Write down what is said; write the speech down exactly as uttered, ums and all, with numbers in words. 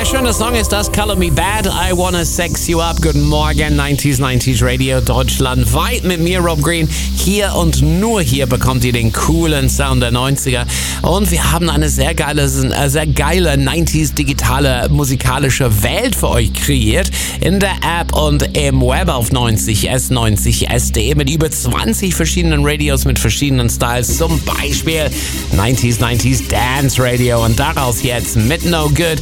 Sehr schöner Song ist das, Color Me Bad, I Wanna Sex You Up. Guten Morgen, neunzig neunzig Radio Deutschland weit mit mir, Rob Green. Hier und nur hier bekommt ihr den coolen Sound der neunziger. Und wir haben eine sehr geile, sehr geile neunziger digitale musikalische Welt für euch kreiert. In der App und im Web auf neunzig S, neunzig S Punkt de mit über zwanzig verschiedenen Radios mit verschiedenen Styles. Zum Beispiel neunzig neunzig Dance Radio. Und daraus jetzt mit No Good